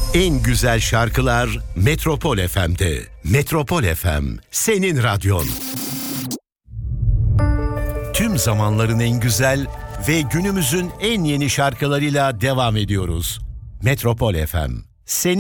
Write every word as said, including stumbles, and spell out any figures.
En güzel şarkılar Metropol F M'de. Metropol F M, senin radyon. Tüm zamanların en güzel ve günümüzün en yeni şarkılarıyla devam ediyoruz. Metropol F M, senin